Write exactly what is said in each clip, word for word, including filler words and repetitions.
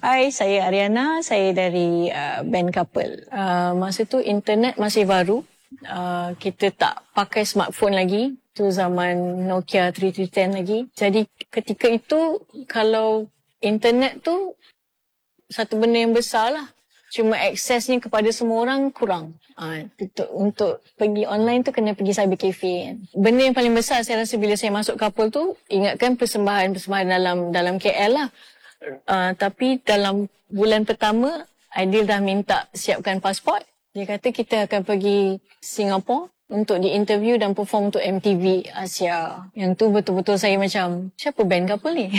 Hai, saya Ariana. Saya dari uh, band Couple. Uh, masa tu internet masih baru. Uh, kita tak pakai smartphone lagi. Tu zaman Nokia tiga ribu tiga ratus lagi. Jadi ketika itu kalau internet tu satu benda yang besar lah. Cuma aksesnya kepada semua orang kurang. Uh, untuk, untuk pergi online tu kena pergi cyber cafe kan. Benda yang paling besar saya rasa bila saya masuk Couple tu, ingatkan persembahan-persembahan dalam dalam K L lah. Uh, tapi dalam bulan pertama, Aidil dah minta siapkan pasport. Dia kata kita akan pergi Singapura untuk di-interview dan perform untuk M T V Asia. Yang tu betul-betul saya macam, siapa band Couple ni?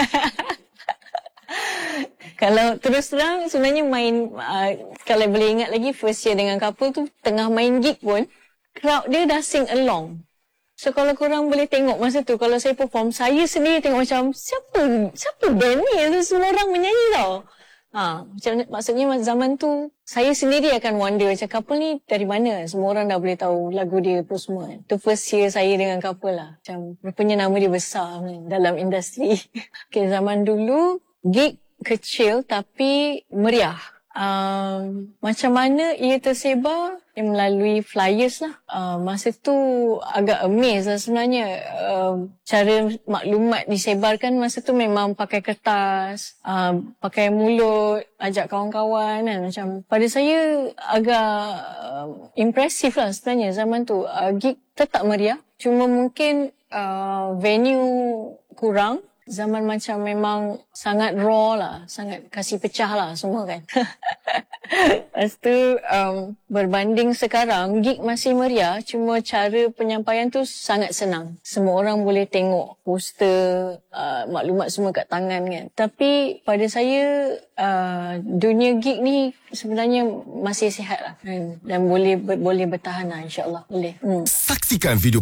Kalau terus terang, sebenarnya main, uh, kalau boleh ingat lagi, first year dengan Couple tu, tengah main gig pun, crowd dia dah sing along. So kalau korang boleh tengok masa tu, kalau saya perform, saya sendiri tengok macam, siapa siapa band ni? Semua orang menyanyi tau. Ha, macam, maksudnya zaman tu, saya sendiri akan wonder macam Couple ni dari mana? Semua orang dah boleh tahu lagu dia pun semua. Itu first year saya dengan Couple lah. Macam rupanya nama dia besar dalam industri. Okay, zaman dulu, gig kecil tapi meriah. Um, macam mana ia tersebar? Ia melalui flyers lah. Uh, masa tu agak amazed lah sebenarnya. Uh, cara maklumat disebarkan masa tu memang pakai kertas, uh, pakai mulut, ajak kawan-kawan kan. Macam pada saya agak uh, impresif lah sebenarnya zaman tu. Uh, gig tetap meriah. Cuma mungkin uh, venue kurang. Zaman macam memang sangat raw lah. Sangat kasih pecah lah semua kan. Lepas tu um, berbanding sekarang, gig masih meriah. Cuma cara penyampaian tu sangat senang. Semua orang boleh tengok poster, uh, maklumat semua kat tangan kan. Tapi pada saya, uh, dunia gig ni sebenarnya masih sihat lah. Hmm. Dan boleh boleh bertahan lah insyaAllah. Boleh. Hmm. Saksikan video